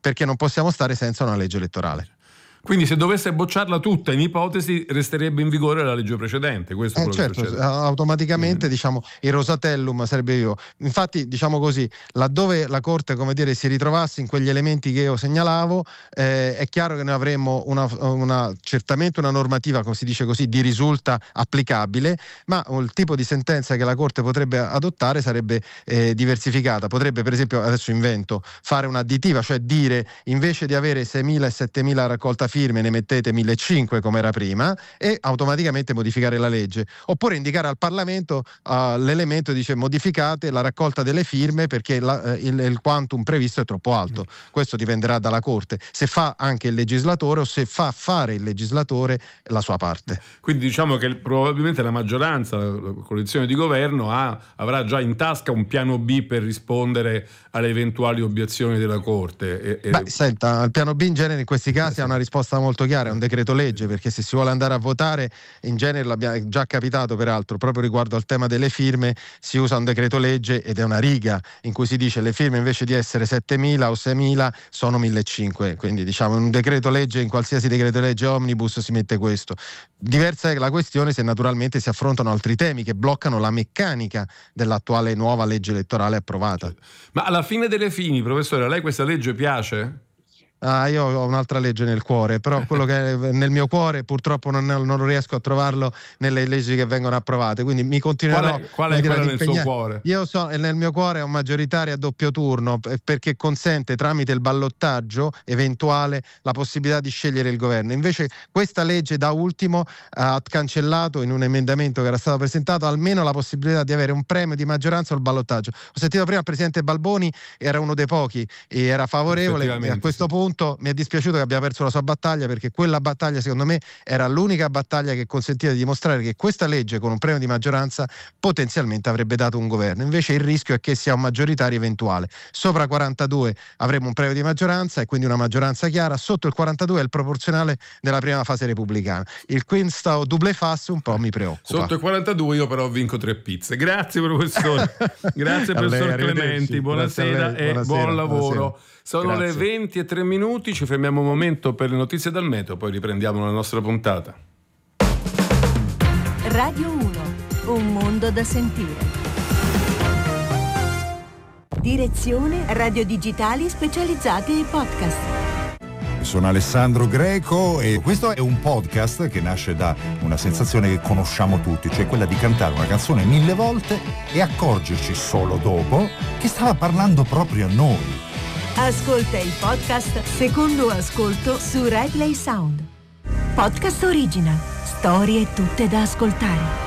perché non possiamo stare senza una legge elettorale. Quindi se dovesse bocciarla tutta, in ipotesi, resterebbe in vigore la legge precedente. Questo è quello certo, che succede. Automaticamente il Rosatellum sarebbe io. Infatti, diciamo così, laddove la Corte, come dire, si ritrovasse in quegli elementi che io segnalavo, è chiaro che noi avremmo certamente una normativa, come si dice così, di risulta applicabile, ma il tipo di sentenza che la Corte potrebbe adottare sarebbe diversificata. Potrebbe, per esempio, adesso invento, fare un'additiva, cioè dire invece di avere 6.000 e 7.000 raccolta firme ne mettete 1.500 come era prima, e automaticamente modificare la legge, oppure indicare al Parlamento l'elemento, dice modificate la raccolta delle firme perché il quantum previsto è troppo alto. Questo dipenderà dalla Corte, se fa anche il legislatore o se fa fare il legislatore la sua parte. Quindi diciamo che probabilmente la maggioranza, la coalizione di governo avrà già in tasca un piano B per rispondere alle eventuali obiezioni della Corte. Senta, il piano B in genere in questi casi ha una risposta molto chiara, è un decreto legge, perché se si vuole andare a votare, in genere l'abbiamo già capitato peraltro, proprio riguardo al tema delle firme, si usa un decreto legge ed è una riga in cui si dice le firme invece di essere 7.000 o 6.000 sono 1.500, quindi diciamo in un decreto legge, in qualsiasi decreto legge omnibus si mette questo. Diversa è la questione se naturalmente si affrontano altri temi che bloccano la meccanica dell'attuale nuova legge elettorale approvata. Ma alla fine delle fini, professore, a lei questa legge piace? Io ho un'altra legge nel cuore, però quello che è nel mio cuore purtroppo non riesco a trovarlo nelle leggi che vengono approvate, quindi mi continuerò. Qual è quella nel suo cuore? Io nel mio cuore è un maggioritario a doppio turno, perché consente tramite il ballottaggio eventuale la possibilità di scegliere il governo. Invece questa legge da ultimo ha cancellato in un emendamento che era stato presentato almeno la possibilità di avere un premio di maggioranza al ballottaggio. Ho sentito prima il presidente Balboni, era uno dei pochi e era favorevole, e a questo punto mi è dispiaciuto che abbia perso la sua battaglia, perché quella battaglia secondo me era l'unica battaglia che consentiva di dimostrare che questa legge con un premio di maggioranza potenzialmente avrebbe dato un governo. Invece il rischio è che sia un maggioritario eventuale. Sopra 42 avremo un premio di maggioranza e quindi una maggioranza chiara, sotto il 42 è il proporzionale della prima fase repubblicana. Il quinsta o double face un po' mi preoccupa. Sotto il 42 io però vinco 3 pizze. Grazie professore. Grazie professor Clementi, buonasera e buon lavoro. Buonasera. Sono le 20:03, ci fermiamo un momento per le notizie dal meteo, poi riprendiamo la nostra puntata. Radio 1, un mondo da sentire. Direzione Radio Digitali Specializzate e Podcast. Sono Alessandro Greco e questo è un podcast che nasce da una sensazione che conosciamo tutti, cioè quella di cantare una canzone 1000 volte e accorgerci solo dopo che stava parlando proprio a noi. Ascolta il podcast Secondo Ascolto su Rai Play Sound. Podcast original. Storie tutte da ascoltare.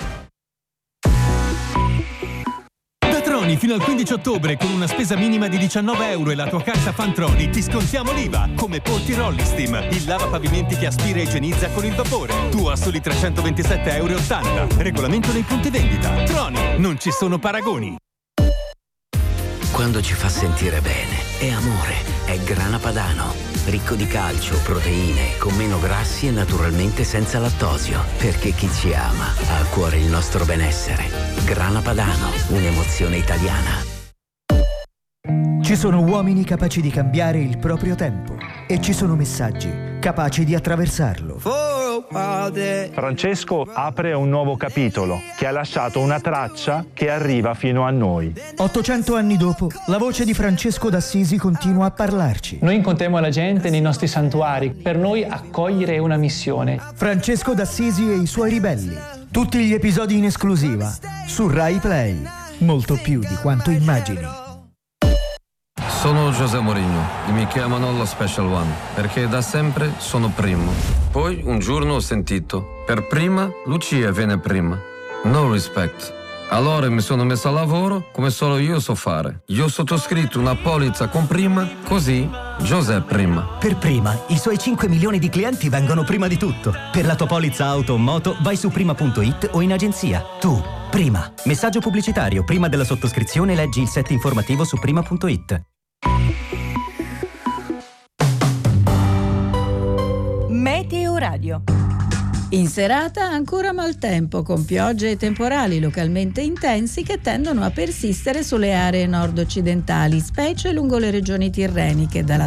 Da Troni fino al 15 ottobre con una spesa minima di 19 euro e la tua carta Fantroni ti scontiamo l'IVA, come Polti Rollistim, il lavapavimenti che aspira e igienizza con il vapore. Tu a soli 327,80 euro. Regolamento nei punti vendita. Troni, non ci sono paragoni. Quando ci fa sentire bene, è amore, è Grana Padano. Ricco di calcio, proteine, con meno grassi e naturalmente senza lattosio. Perché chi ci ama ha a cuore il nostro benessere. Grana Padano, un'emozione italiana. Ci sono uomini capaci di cambiare il proprio tempo e ci sono messaggi capaci di attraversarlo. Francesco apre un nuovo capitolo che ha lasciato una traccia che arriva fino a noi. 800 anni dopo, la voce di Francesco d'Assisi continua a parlarci. Noi incontriamo la gente nei nostri santuari. Per noi accogliere è una missione. Francesco d'Assisi e i suoi ribelli. Tutti gli episodi in esclusiva su Rai Play. Molto più di quanto immagini. Sono José Mourinho e mi chiamano lo Special One perché da sempre sono primo. Poi un giorno ho sentito, per prima Lucia viene prima. No respect. Allora mi sono messo a lavoro come solo io so fare. Io ho sottoscritto una polizza con prima, così José prima. Per prima, i suoi 5 milioni di clienti vengono prima di tutto. Per la tua polizza auto o moto vai su prima.it o in agenzia. Tu, prima. Messaggio pubblicitario. Prima della sottoscrizione leggi il set informativo su prima.it. Meteo Radio. In serata ancora maltempo con piogge e temporali localmente intensi che tendono a persistere sulle aree nord-occidentali, specie lungo le regioni tirreniche, dalla